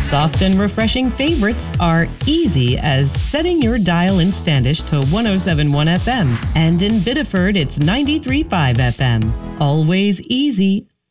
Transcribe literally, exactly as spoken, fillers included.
Soft and refreshing favorites are easy as setting your dial in Standish to one oh seven point one F M. And in Biddeford, it's ninety-three point five F M. Always easy,